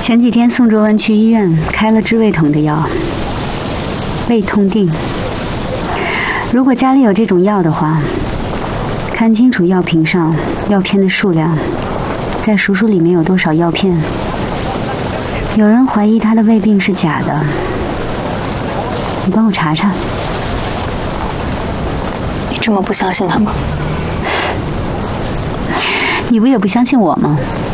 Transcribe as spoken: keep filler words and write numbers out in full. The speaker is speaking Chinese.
前几天宋卓文去医院开了治胃疼的药，胃痛定。如果家里有这种药的话，看清楚药瓶上药片的数量，再数数里面有多少药片。有人怀疑他的胃病是假的，你帮我查查。 你这么不相信他吗？ 你不也不相信我吗？